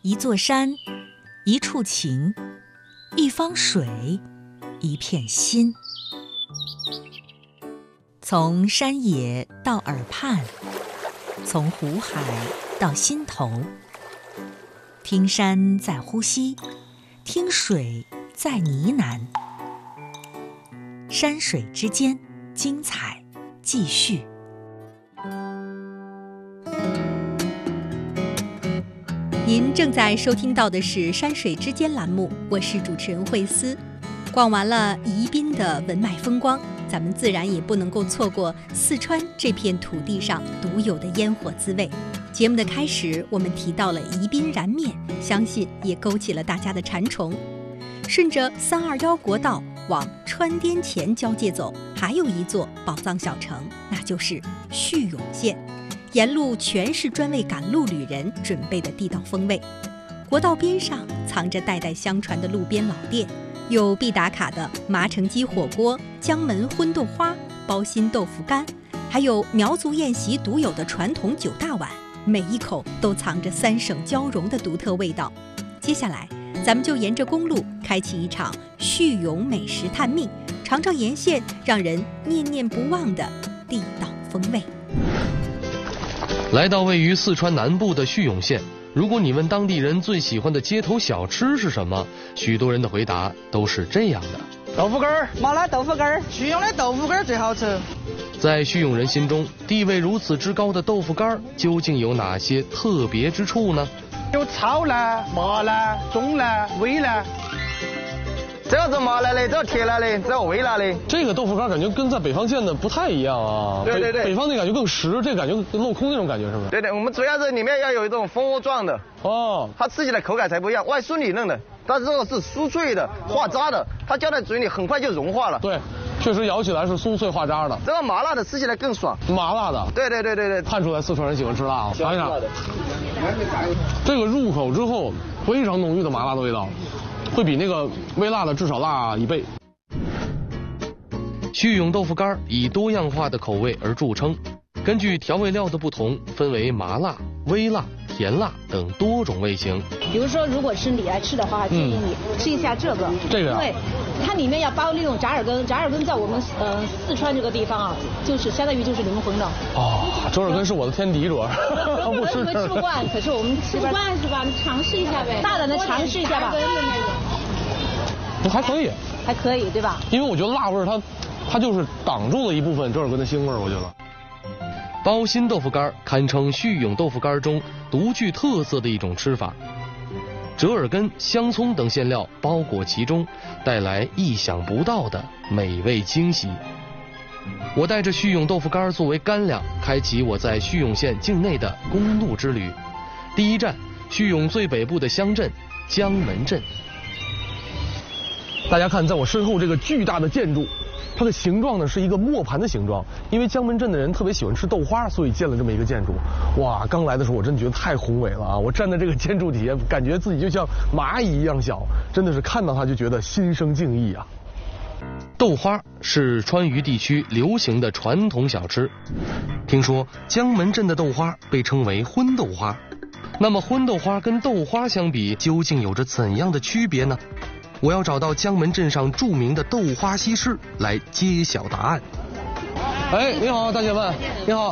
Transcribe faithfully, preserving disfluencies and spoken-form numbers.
一座山，一处情，一方水，一片心。从山野到耳畔，从湖海到心头，听山在呼吸，听水在呢喃。山水之间，精彩继续。您正在收听到的是山水之间栏目，我是主持人慧思。逛完了宜宾的文脉风光，咱们自然也不能够错过四川这片土地上独有的烟火滋味。节目的开始，我们提到了宜宾燃面，相信也勾起了大家的馋虫。顺着三二幺国道往川滇黔交界走，还有一座宝藏小城，那就是叙永县。沿路全是专为赶路旅人准备的地道风味。国道边上藏着代代相传的路边老店，有必打卡的麻城鸡火锅、江门荤豆花、包心豆腐干，还有苗族宴席独有的传统九大碗，每一口都藏着三省交融的独特味道。接下来咱们就沿着公路开启一场叙永美食探秘，尝尝沿线让人念念不忘的地道风味。 来到位于四川南部的叙永县，如果你问当地人最喜欢的街头小吃是什么，许多人的回答都是这样的： 豆腐干儿、麻辣豆腐干儿，叙永的豆腐干儿最好吃。 在叙永人心中，地位如此之高的豆腐干儿究竟有哪些特别之处呢？ 有炒辣、麻辣、中辣、微辣。 这要是麻辣的，这要铁辣的，这要微辣的。 这个豆腐干感觉跟在北方见的不太一样啊。 对对对， 北, 北方那感觉更实，这感觉镂空那种感觉是不是？ 对对，我们主要是里面要有一种蜂窝状的哦， 它吃起来口感才不一样，外酥里嫩的，但是这个是酥脆的、化渣的，它嚼在嘴里很快就融化了。 对，确实咬起来是酥脆化渣的。 这个麻辣的吃起来更爽。 麻辣的？ 对对对对对， 看出来四川人喜欢吃辣啊。尝一尝，这个入口之后非常浓郁的麻辣的味道。会比那个微辣的至少辣一倍。叙永豆腐干以多样化的口味而著称，根据调味料的不同，分为麻辣、微辣、甜辣等多种味型。 比如说，如果是你来吃的话，建议你吃一下这个， 这个、啊， 对，它里面要包那种炸耳根，炸耳根在我们呃四川这个地方啊，就是相当于就是灵魂的。 哦，折耳根是我的天敌，主要是不吃。你们吃不惯，可是我们吃不惯是吧？你尝试一下呗，大胆的尝试一下吧。 还可以， 还可以，对吧？ 因为我觉得辣味它，它就是挡住了一部分折耳根的腥味，我觉得。包心豆腐干堪称叙永豆腐干中独具特色的一种吃法，折耳根、香葱等馅料包裹其中，带来意想不到的美味惊喜。我带着叙永豆腐干作为干粮，开启我在叙永县境内的公路之旅。第一站，叙永最北部的乡镇江门镇。大家看，在我身后这个巨大的建筑，它的形状呢是一个磨盘的形状。因为江门镇的人特别喜欢吃豆花，所以建了这么一个建筑。哇，刚来的时候我真的觉得太宏伟了啊！我站在这个建筑底下，感觉自己就像蚂蚁一样小，真的是看到它就觉得心生敬意啊。豆花是川渝地区流行的传统小吃。听说江门镇的豆花被称为荤豆花，那么荤豆花跟豆花相比，究竟有着怎样的区别呢？我要找到江门镇上著名的豆花西施来揭晓答案。哎，你好，大姐们，你好。